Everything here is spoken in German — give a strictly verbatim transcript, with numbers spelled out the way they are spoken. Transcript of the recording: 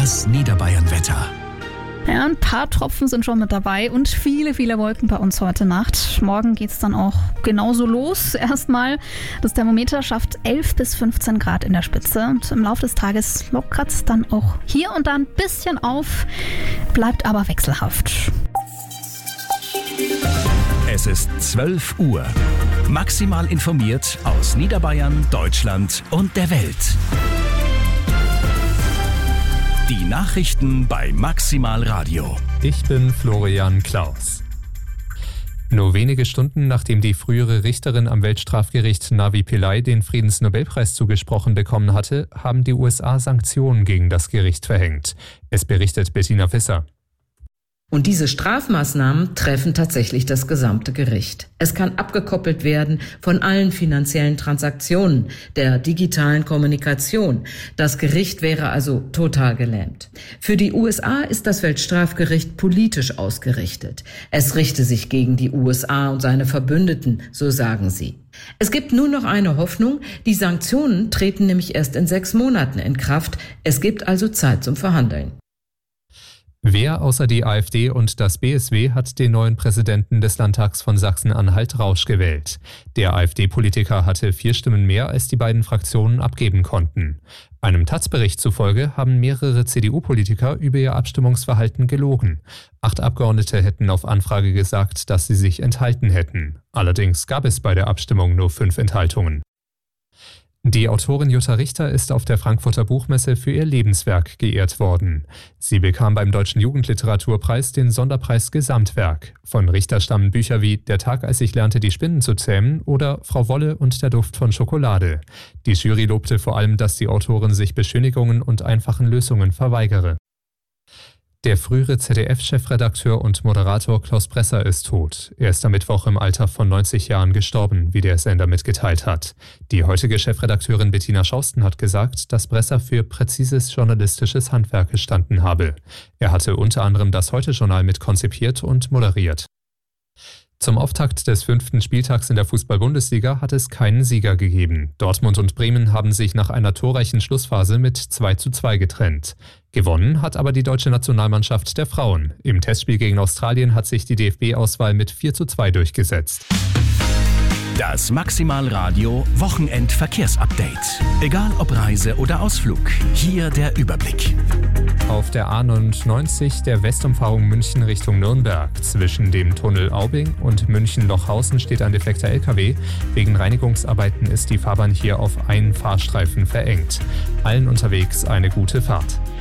Das Niederbayern-Wetter. Ja, ein paar Tropfen sind schon mit dabei und viele, viele Wolken bei uns heute Nacht. Morgen geht es dann auch genauso los. Erstmal, das Thermometer schafft elf bis fünfzehn Grad in der Spitze. Und im Laufe des Tages lockert es dann auch hier und da ein bisschen auf, bleibt aber wechselhaft. Es ist zwölf Uhr. Maximal informiert aus Niederbayern, Deutschland und der Welt. Die Nachrichten bei Maximal Radio. Ich bin Florian Klaus. Nur wenige Stunden nachdem die frühere Richterin am Weltstrafgericht Navi Pillay den Friedensnobelpreis zugesprochen bekommen hatte, haben die U S A Sanktionen gegen das Gericht verhängt. Es berichtet Bettina Visser. Und diese Strafmaßnahmen treffen tatsächlich das gesamte Gericht. Es kann abgekoppelt werden von allen finanziellen Transaktionen, der digitalen Kommunikation. Das Gericht wäre also total gelähmt. Für die U S A ist das Weltstrafgericht politisch ausgerichtet. Es richte sich gegen die U S A und seine Verbündeten, so sagen sie. Es gibt nur noch eine Hoffnung. Die Sanktionen treten nämlich erst in sechs Monaten in Kraft. Es gibt also Zeit zum Verhandeln. Wer außer die AfD und das B S W hat den neuen Präsidenten des Landtags von Sachsen-Anhalt Rausch gewählt? Der AfD-Politiker hatte vier Stimmen mehr, als die beiden Fraktionen abgeben konnten. Einem Taz-Bericht zufolge haben mehrere C D U-Politiker über ihr Abstimmungsverhalten gelogen. Acht Abgeordnete hätten auf Anfrage gesagt, dass sie sich enthalten hätten. Allerdings gab es bei der Abstimmung nur fünf Enthaltungen. Die Autorin Jutta Richter ist auf der Frankfurter Buchmesse für ihr Lebenswerk geehrt worden. Sie bekam beim Deutschen Jugendliteraturpreis den Sonderpreis Gesamtwerk. Von Richter stammen Bücher wie Der Tag, als ich lernte, die Spinnen zu zähmen oder Frau Wolle und der Duft von Schokolade. Die Jury lobte vor allem, dass die Autorin sich Beschönigungen und einfachen Lösungen verweigere. Der frühere Z D F-Chefredakteur und Moderator Klaus Bresser ist tot. Er ist am Mittwoch im Alter von neunzig Jahren gestorben, wie der Sender mitgeteilt hat. Die heutige Chefredakteurin Bettina Schausten hat gesagt, dass Bresser für präzises journalistisches Handwerk gestanden habe. Er hatte unter anderem das Heute-Journal mit konzipiert und moderiert. Zum Auftakt des fünften Spieltags in der Fußball-Bundesliga hat es keinen Sieger gegeben. Dortmund und Bremen haben sich nach einer torreichen Schlussphase mit zwei zu zwei getrennt. Gewonnen hat aber die deutsche Nationalmannschaft der Frauen. Im Testspiel gegen Australien hat sich die D F B-Auswahl mit vier zu zwei durchgesetzt. Das Maximal Radio Wochenend-Verkehrsupdate. Egal ob Reise oder Ausflug, hier der Überblick. Auf der A neunundneunzig der Westumfahrung München Richtung Nürnberg. Zwischen dem Tunnel Aubing und München-Lochhausen steht ein defekter L K W. Wegen Reinigungsarbeiten ist die Fahrbahn hier auf einen Fahrstreifen verengt. Allen unterwegs eine gute Fahrt.